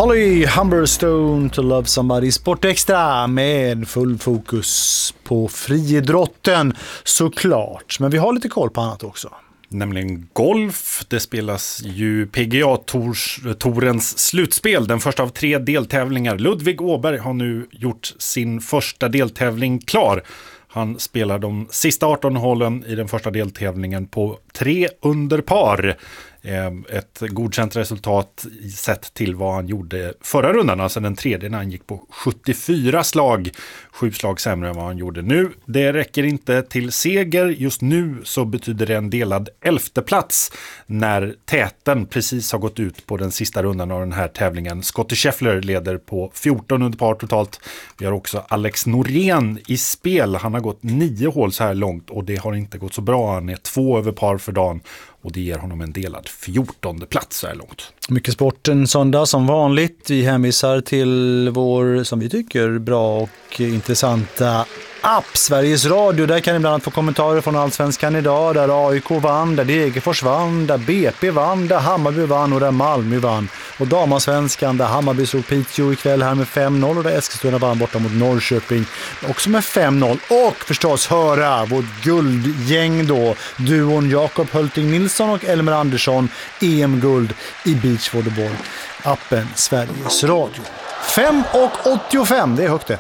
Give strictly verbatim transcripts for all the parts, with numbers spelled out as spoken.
Holly Humberstone to Love Somebody, Sport Extra med full fokus på friidrotten såklart. Men vi har lite koll på annat också. Nämligen golf. Det spelas ju P G A-tourens slutspel, den första av tre deltävlingar. Ludvig Åberg har nu gjort sin första deltävling klar. Han spelar de sista arton hålen i den första deltävlingen på tre under par. Ett godkänt resultat sett till vad han gjorde förra rundan, alltså den tredje när han gick på sjuttiofyra slag, sju slag sämre än vad han gjorde nu. Det räcker inte till seger. Just nu så betyder det en delad elfte plats när täten precis har gått ut på den sista rundan av den här tävlingen. Scottie Scheffler leder på fjorton under par totalt. Vi har också Alex Norén i spel. Han har gått nio hål så här långt och det har inte gått så bra. Han är två över par för dagen. Och det ger honom en delad fjortonde plats så här långt. Mycket sport en söndag som vanligt. Vi hänvisar till vår, som vi tycker, bra och intressanta app Sveriges Radio. Där kan ni bland annat få kommentarer från Allsvenskan idag. Där A I K vann, där Degerfors vann, där B P vann, där Hammarby vann och där Malmö vann. Och Damasvenskan där Hammarby slog Piteå ikväll här med fem noll och där Eskilstuna vann borta mot Norrköping också med fem noll. Och förstås höra vårt guldgäng då. Duon Jakob Hölting Nilsson och Elmer Andersson, E M-guld i beachvolleyboll. Appen Sveriges Radio. fem och åttiofem, det är högt det.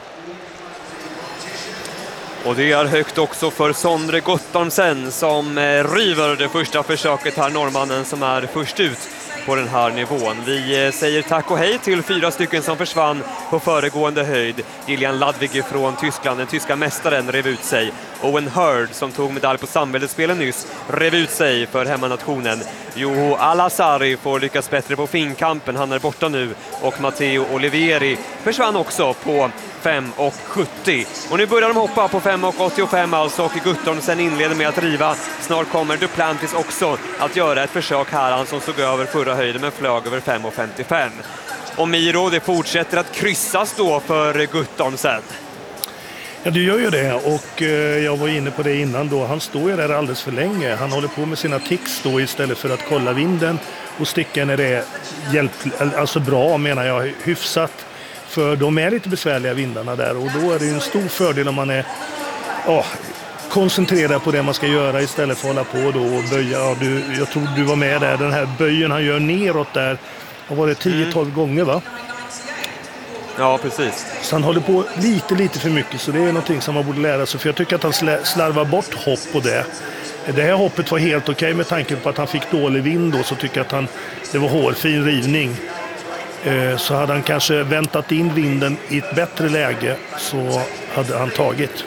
Och det är högt också för Sondre Guttormsen som river det första försöket här, norrmannen som är först ut på den här nivån. Vi säger tack och hej till fyra stycken som försvann på föregående höjd. Gillian Ladvig från Tyskland, den tyska mästaren, rev ut sig. Owen Hurd som tog medalj på samväldesspelen nyss rev ut sig för hemmanationen. Juho Alasari får lyckas bättre på finkampen, han är borta nu. Och Matteo Olivieri försvann också på fem och sjuttio. Och nu börjar de hoppa på fem och åttiofem alltså, och Guttormsen inleder med att riva. Snart kommer Duplantis också att göra ett försök här, han som såg över förra höjden men flög över fem och femtiofem. Och Miro, det fortsätter att kryssas då för Guttormsen. Ja, du gör ju det, och eh, jag var inne på det innan då. Han står ju där alldeles för länge. Han håller på med sina ticks då istället för att kolla vinden och sticka när det är hjälp, alltså bra menar jag, hyfsat. För de är lite besvärliga vindarna där, och då är det ju en stor fördel om man är ja, koncentrerad på det man ska göra istället för att hålla på då och böja. Ja, du, jag tror du var med där, den här böjen han gör neråt där, har varit tio tolv mm. gånger va? Ja, precis. Så han håller på lite, lite för mycket, så det är någonting som man borde lära sig. För jag tycker att han slarvar bort hopp på det. Det här hoppet var helt okej okay med tanke på att han fick dålig vind då, så tycker jag att han, det var hårfin rivning. Så hade han kanske väntat in vinden i ett bättre läge så hade han tagit.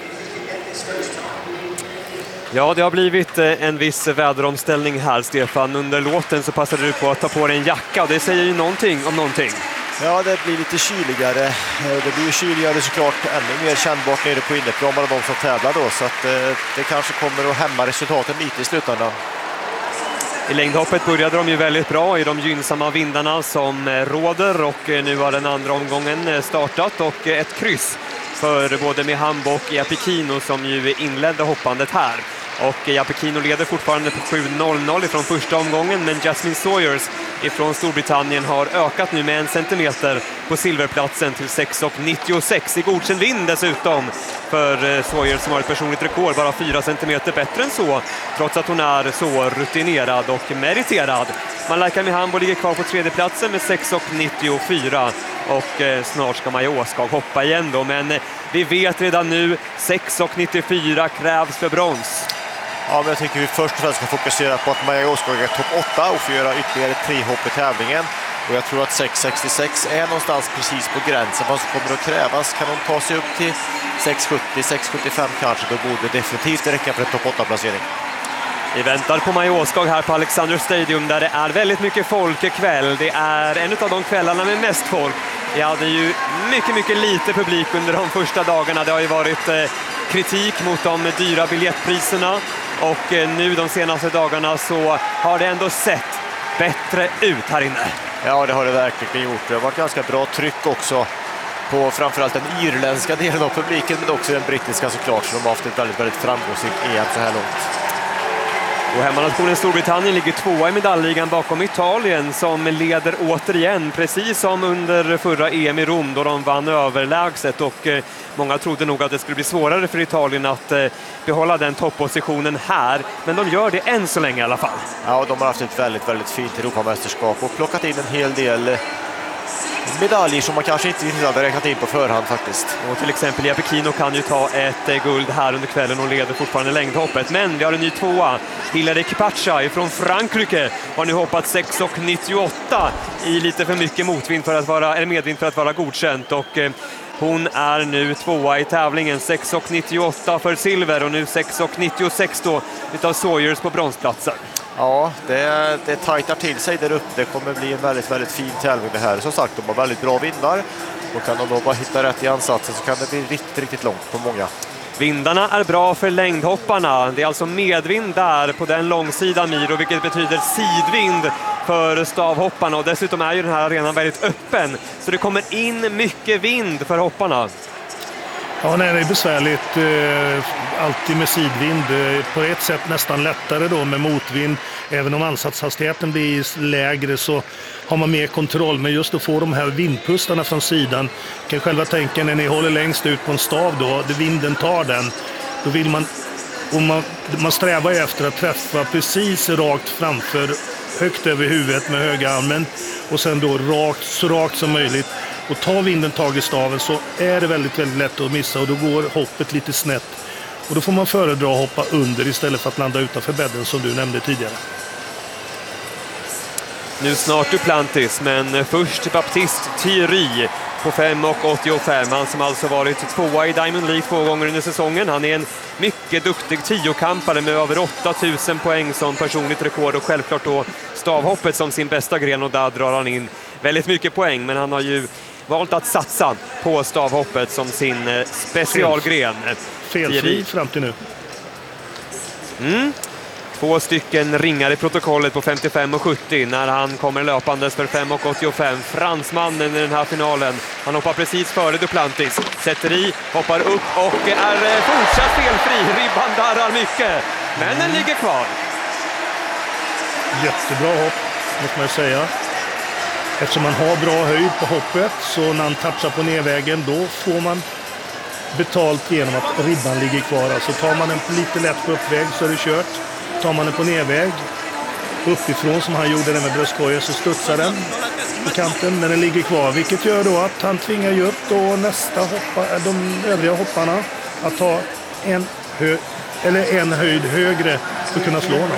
Ja, det har blivit en viss väderomställning här, Stefan. Under låten så passade du på att ta på dig en jacka, och det säger ju någonting om någonting. Ja, det blir lite kyligare. Det blir ju kyligare såklart, ännu mer kännbart nere på innerplan av de som tävlar då, så att det kanske kommer att hämma resultaten lite i slutändan. I längdhoppet började de ju väldigt bra i de gynnsamma vindarna som råder, och nu har den andra omgången startat och ett kryss för både Mihambo och Iapikino som ju inledde hoppandet här. Och Iapikino leder fortfarande på sju noll noll från första omgången, men Jasmine Sawyers ifrån Storbritannien har ökat nu med en centimeter på silverplatsen till sex nittiosex i godkänd vind dessutom för Sawyers som har ett personligt rekord, bara fyra centimeter bättre än så, trots att hon är så rutinerad och meriterad. Malaika Mihambo ligger kvar på tredjeplatsen med sex nittiofyra, och snart ska Maja Åskog hoppa igen då, men vi vet redan nu sex nittiofyra krävs för brons. Ja, men jag tycker vi först och främst ska fokusera på att Maja Åskog är topp åtta och får göra ytterligare tre hopp i tävlingen. Och jag tror att sex sextiosex är någonstans precis på gränsen vad som kommer att krävas. Kan hon ta sig upp till sex sjuttio sex sjuttiofem kanske, då borde det definitivt räcka för en topp åtta-placering. Vi väntar på Maja Åskog här på Alexander Stadium där det är väldigt mycket folk ikväll. Det är en av de kvällarna med mest folk. Vi hade ju mycket, mycket lite publik under de första dagarna. Det har ju varit eh, kritik mot de dyra biljettpriserna, och eh, nu de senaste dagarna så har det ändå sett bättre ut här inne. Ja, det har det verkligen gjort. Det har varit ganska bra tryck också på framförallt den irländska delen av publiken, men också den brittiska såklart, så de har haft ett väldigt, väldigt framgångsrikt E M så här långt. Och hemmanationen Storbritannien ligger tvåa i medaljligan bakom Italien som leder återigen, precis som under förra E M i Rom då de vann överlägset, och eh, många trodde nog att det skulle bli svårare för Italien att eh, behålla den toppositionen här, men de gör det än så länge i alla fall. Ja, och de har haft ett väldigt, väldigt fint Europamästerskap och plockat in en hel del eh, medaljer som man kanske inte hade räknat in på förhand faktiskt. Och till exempel Jeppe Kino kan ju ta ett eh, guld här under kvällen och leder fortfarande längdhoppet. Men vi har en ny tvåa. Hilary Kipaccia från Frankrike har nu hoppat sex nittioåtta i lite för mycket motvind för att vara, eller medvind för att vara godkänt. Och eh, hon är nu tvåa i tävlingen. sex nittioåtta för silver och nu sex nittiosex då utav Sawyers på bronsplatsen. Ja, det, det tajtar till sig där uppe. Det kommer bli en väldigt, väldigt fin tävling det här. Som sagt, de har väldigt bra vindar. Och kan de då bara hitta rätt i ansatsen så kan det bli riktigt, riktigt långt på många. Vindarna är bra för längdhopparna. Det är alltså medvind där på den långsidan, Miro, vilket betyder sidvind för stavhopparna. Och dessutom är ju den här arenan väldigt öppen, så det kommer in mycket vind för hopparna. Ja, nej, det är besvärligt. Eh, alltid med sidvind. Eh, på ett sätt nästan lättare då med motvind. Även om ansatshastigheten blir lägre så har man mer kontroll. Men just att få de här vindpustarna från sidan. Kan själva tänka när ni håller längst ut på en stav då, där vinden tar den. Då vill man, och man, man strävar efter att träffa precis rakt framför, högt över huvudet med höga armen. Och sen då rakt, så rakt som möjligt. Och tar vinden tag i staven så är det väldigt, väldigt lätt att missa och då går hoppet lite snett. Och då får man föredra att hoppa under istället för att landa utanför bädden som du nämnde tidigare. Nu snart Duplantis, men först Baptiste Thierry på fem åttiofem. Han som alltså varit tvåa i Diamond League två gånger under säsongen. Han är en mycket duktig tiokampare med över åtta tusen poäng som personligt rekord och självklart då stavhoppet som sin bästa gren, och där drar han in väldigt mycket poäng, men han har ju valt att satsa på stavhoppet som sin specialgren. Felfri fram till nu. Mm. Två stycken ringar i protokollet på femtiofem och sjuttio när han kommer löpandes för fem åttiofem. Fransmannen i den här finalen. Han hoppar precis före Duplantis. Sätter i, hoppar upp och är fortsatt felfri. Ribban darrar mycket, men den ligger kvar. Jättebra hopp, måste man säga. Eftersom man har bra höjd på hoppet så när han touchar på nedvägen då får man betalt genom att ribban ligger kvar. Alltså tar man den lite lätt på uppväg så är det kört. Tar man den på nedväg uppifrån som han gjorde den med bröstkorgen så studsar den på kanten men den ligger kvar. Vilket gör då att han tvingar ju upp då nästa hoppa, de övriga hopparna att ta en, hö, eller en höjd högre för att kunna slå honom.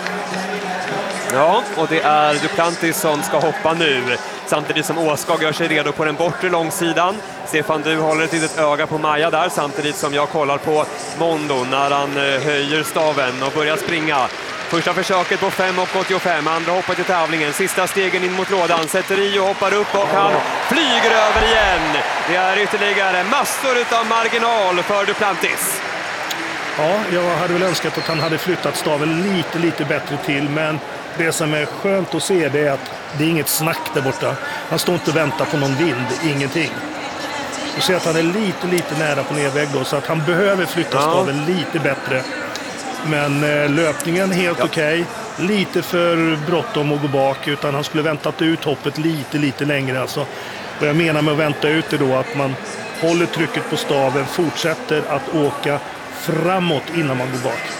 Ja, och det är Duplantis som ska hoppa nu. Samtidigt som Åskag gör sig redo på den bortre långsidan. Stefan, du håller ett litet öga på Maja där samtidigt som jag kollar på Mondo när han höjer staven och börjar springa. Första försöket på fem åttiofem, andra hoppet i tävlingen. Sista stegen in mot lådan, sätter i och hoppar upp och han flyger över igen. Det är ytterligare massor av marginal för Duplantis. Ja, jag hade väl önskat att han hade flyttat staven lite, lite bättre till, men det som är skönt att se det är att det är inget snack där borta. Han står inte och väntar på någon vind, ingenting. Du ser att han är lite, lite nära på nedväg då, så att han behöver flytta ja. staven lite bättre. Men eh, löpningen helt ja. okej. Okay. Lite för bråttom att gå bak, utan han skulle väntat ut hoppet lite, lite längre. Alltså, vad jag menar med att vänta ut det då, att man håller trycket på staven, fortsätter att åka framåt innan man går bak.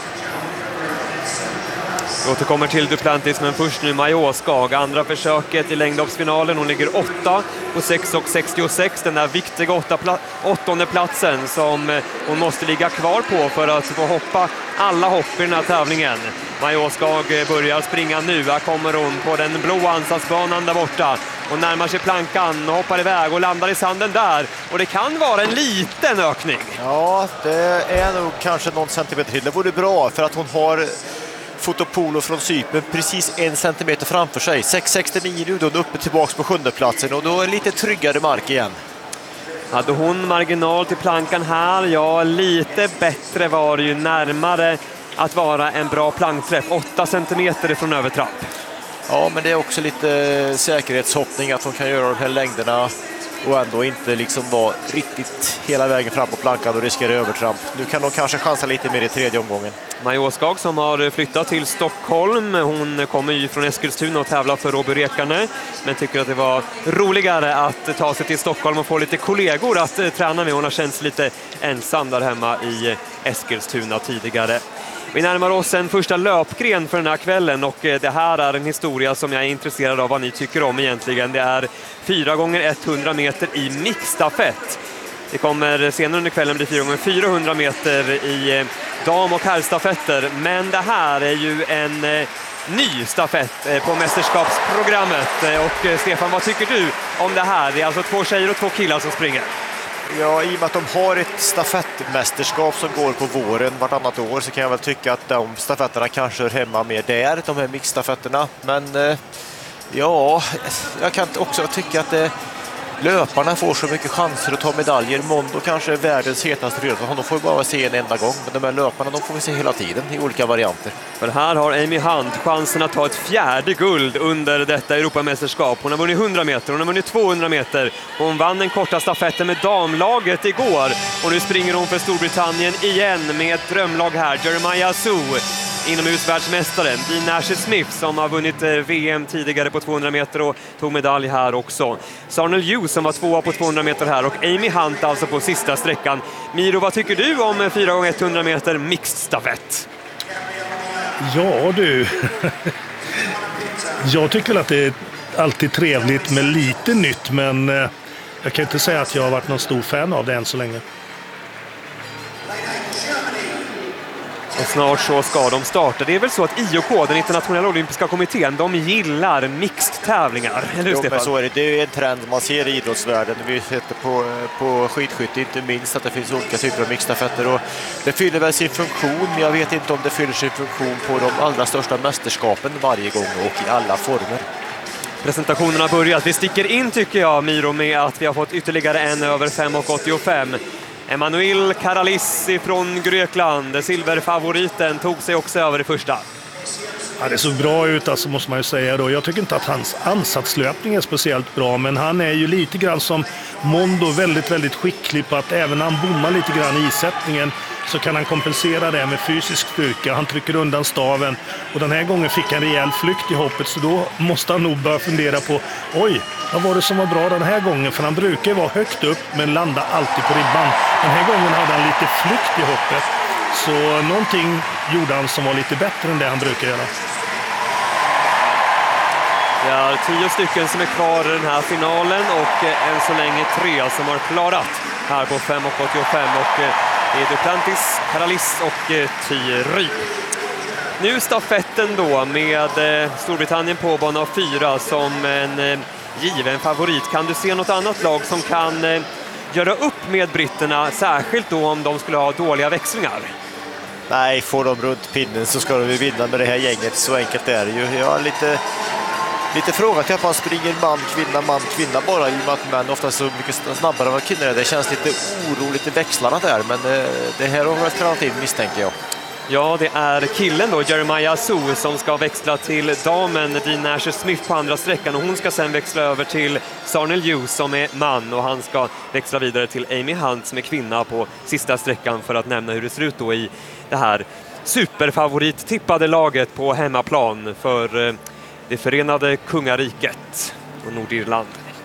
Vi återkommer till Duplantis, men först nu Maja Åskag. Andra försöket i längdhoppsfinalen. Hon ligger åtta på sex sextiosex. Den där viktiga åtta pla- åttonde platsen som hon måste ligga kvar på för att få hoppa alla hopp i den här tävlingen. Maja Åskag börjar springa nu. Här kommer hon på den blå ansatsbanan där borta och närmar sig plankan och hoppar iväg och landar i sanden där. Och det kan vara en liten ökning. Ja, det är nog kanske någon centimeter till. Det vore bra för att hon har Fotopolo från Cypern precis en centimeter framför sig. sex sextionio nu då uppe tillbaka på sjunde platsen och då är lite tryggare mark igen. Hade hon marginal till plankan här? Ja, lite bättre var det ju, närmare att vara en bra plankträff. åtta centimeter från övertrapp. Ja, men det är också lite säkerhetshoppning att hon kan göra de här längderna och ändå inte liksom vara riktigt hela vägen fram på plankan och riskera övertramp. Nu kan de kanske chansa lite mer i tredje omgången. Maja Åskag som har flyttat till Stockholm, hon kommer ju från Eskilstuna och tävlar för Robby Rekarne, men tycker att det var roligare att ta sig till Stockholm och få lite kollegor att eh, träna med. Hon har känts lite ensam där hemma i Eskilstuna tidigare. Vi närmar oss en första löpgren för den här kvällen och det här är en historia som jag är intresserad av vad ni tycker om egentligen. Det är fyra gånger hundra meter i mixstafett. Det kommer senare under kvällen bli fyra gånger fyrahundra meter i dam- och herrstafetter. Men det här är ju en ny stafett på mästerskapsprogrammet. Och Stefan, vad tycker du om det här? Det är alltså två tjejer och två killar som springer. Ja, i och med att de har ett stafettmästerskap som går på våren vartannat år så kan jag väl tycka att de stafetterna kanske är hemma mer där, de här mixstafetterna. Men eh, ja, jag kan också tycka att eh, löparna får så mycket chanser att ta medaljer. Mondo kanske är världens hetaste ryttare. Honom får vi bara se en enda gång. Men de här löparna de får vi se hela tiden i olika varianter. För här har Amy Hunt chansen att ta ett fjärde guld under detta Europamästerskap. Hon har vunnit hundra meter, hon har vunnit tvåhundra meter. Hon vann den korta stafetten med damlaget igår. Och nu springer hon för Storbritannien igen med ett drömlag här. Jeremiah Sue, inomhusvärldsmästaren. Dean Nash-Smith som har vunnit V M tidigare på tvåhundra meter och tog medalj här också. Sarnell Hughes som var tvåa på tvåhundra meter här och Amy Hunt alltså på sista sträckan. Miro, vad tycker du om fyra gånger hundra meter mixed stafett? Ja du, jag tycker att det är alltid trevligt med lite nytt, men jag kan inte säga att jag har varit någon stor fan av det än så länge. Och snart så ska de starta. Det är väl så att I O K, den internationella olympiska kommittén, de gillar mixed-tävlingar. Eller jo, men så är det. Det är en trend man ser i idrottsvärlden. Vi sätter på, på skidskytte inte minst att det finns olika typer av mixstafetter. Och det fyller väl sin funktion, men jag vet inte om det fyller sin funktion på de allra största mästerskapen varje gång och i alla former. Presentationerna har börjat. Vi sticker in tycker jag, Miro, med att vi har fått ytterligare en över fem komma åttiofem. Emanuel Karalis från Grekland, silverfavoriten, tog sig också över i första. Ja, det såg bra ut, alltså, måste man ju säga då. Jag tycker inte att hans ansatslöpning är speciellt bra, men han är ju lite grann som Mondo, väldigt, väldigt skicklig på att även när han bommar lite grann i isättningen så kan han kompensera det med fysisk styrka. Han trycker undan staven och den här gången fick han rejäl flykt i hoppet, så då måste han nog börja fundera på oj, vad var det som var bra den här gången? För han brukar vara högt upp men landa alltid på ribban. Den här gången hade han lite flykt i hoppet, så någonting gjorde han som var lite bättre än det han brukar göra. Det är tio stycken som är kvar i den här finalen och än så länge tre som har klarat här på fem komma åttiofem, och det är Duplantis, Karalis och Tyry. Nu stafetten då med Storbritannien på bana fyra som en given favorit. Kan du se något annat lag som kan göra upp med britterna, särskilt då om de skulle ha dåliga växlingar? Nej, får de runt pinnen så ska de vinna med det här gänget. Så enkelt är det ju. Jag har lite, lite fråga till att man springer man, kvinna, man, kvinna bara i och med att män ofta är så mycket snabbare än vad kvinnor är. Det känns lite oroligt i växlarna där, men det här har varit tränat in, misstänker jag. Ja, det är killen då, Jeremiah Sue, som ska växla till damen Dean Nash-Smith på andra sträckan, och hon ska sen växla över till Sarnell Hughes som är man, och han ska växla vidare till Amy Hunt som är kvinna på sista sträckan, för att nämna hur det ser ut då i det här superfavorit tippade laget på hemmaplan för det förenade kungariket och Nordirland.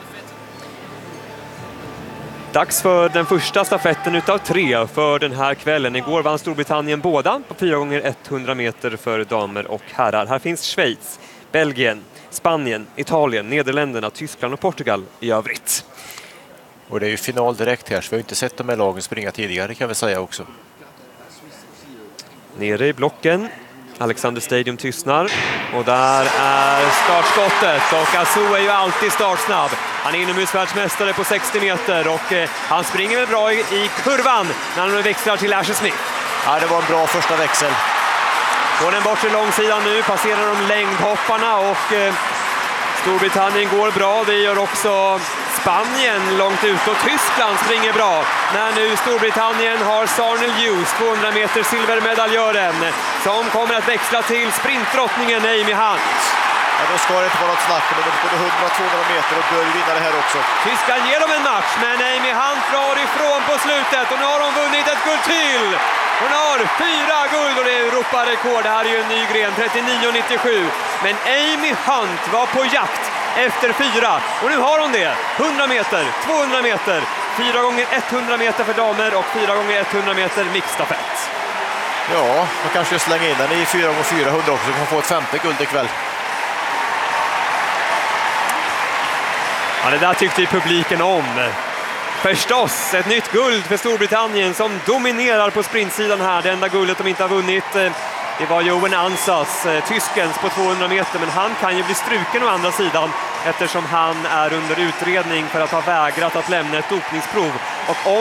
Dags för den första stafetten utav tre för den här kvällen. Igår vann Storbritannien båda på fyra gånger hundra meter för damer och herrar. Här finns Schweiz, Belgien, Spanien, Italien, Nederländerna, Tyskland och Portugal i övrigt. Och det är ju final direkt här, så vi har inte sett de här lagen springa tidigare, kan vi säga också. Nere i blocken. Alexander Stadium tystnar och där är startskottet, och Asu är ju alltid startsnabb. Han är inomhusvärldsmästare på sextio meter och eh, han springer väl bra i, i kurvan när han växlar till Asher Smith. Ja, det var en bra första växel. På den bortre långsidan nu passerar de längdhopparna och eh, Storbritannien går bra, det gör också Spanien långt ut, och Tyskland springer bra när nu Storbritannien har Sarnell Hughes, tvåhundra meter silvermedaljören, som kommer att växla till sprintdrottningen Amy Hunt. Men då ska det inte vara något snack om det. Både hundra och tvåhundra meter och bör vinna det här också. Tyskan ger dem en match, men Amy Hunt drar ifrån på slutet och nu har hon vunnit ett guld till. Hon har fyra guld och det är Europarekord. Det här är ju en ny gren, trettionio nittiosju. Men Amy Hunt var på jakt efter fyra och nu har hon det. hundra meter, tvåhundra meter, fyra gånger hundra meter för damer och fyra gånger hundra meter mixstafett. Ja, man kanske slänga in den i fyra gånger fyrahundra också så kan man få ett femte guld ikväll. Ja, det där tyckte ju publiken om. Förstås, ett nytt guld för Storbritannien som dominerar på sprintsidan här. Det enda guldet de inte har vunnit, det var Johan Ansas, tyskens på tvåhundra meter. Men han kan ju bli struken å andra sidan eftersom han är under utredning för att ha vägrat att lämna ett dopningsprov. Och om